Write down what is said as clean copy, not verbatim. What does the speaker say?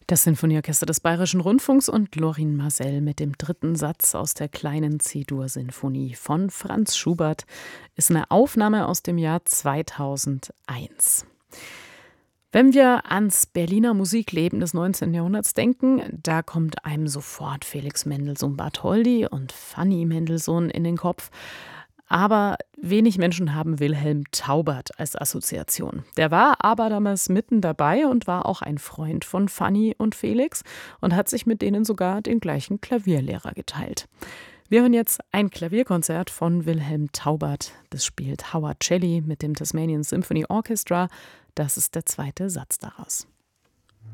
Das Sinfonieorchester des Bayerischen Rundfunks und Lorin Maazel mit dem dritten Satz aus der kleinen C-Dur-Sinfonie von Franz Schubert ist eine Aufnahme aus dem Jahr 2001. Wenn wir ans Berliner Musikleben des 19. Jahrhunderts denken, da kommt einem sofort Felix Mendelssohn-Bartholdy und Fanny Mendelssohn in den Kopf. Aber wenig Menschen haben Wilhelm Taubert als Assoziation. Der war aber damals mitten dabei und war auch ein Freund von Fanny und Felix und hat sich mit denen sogar den gleichen Klavierlehrer geteilt. Wir hören jetzt ein Klavierkonzert von Wilhelm Taubert. Das spielt Howard Shelley mit dem Tasmanian Symphony Orchestra. Das ist der zweite Satz daraus.